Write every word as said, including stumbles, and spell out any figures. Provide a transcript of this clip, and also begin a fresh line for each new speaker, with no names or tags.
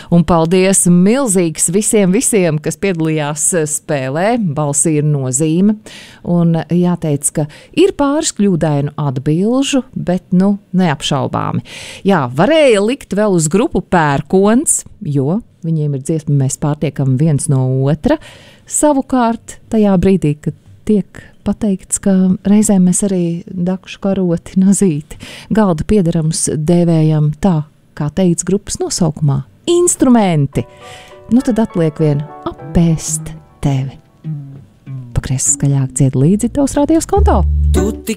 Un paldies milzīgs visiem, visiem, kas piedalījās spēlē. Balsī ir nozīme. Un jāteic, ka ir pāris kļūdainu atbilžu, bet, nu, neapšaubāmi. Jā, varēja likt vēl uz grupu Pērkons, jo viņiem ir dziesma, mēs pārtiekam viens no otra. Savukārt, tajā brīdī, kad tiek pateikts, ka reizēm mēs arī dakšu karoti, nazīti, galda piedarams dēvējam tā, kā teikts grupas nosaukumā, instrumenti. Nu tad atliek vien apēst tevi. Pakries skaļāk dzied līdzi tavs rādījos konto.
Tu tik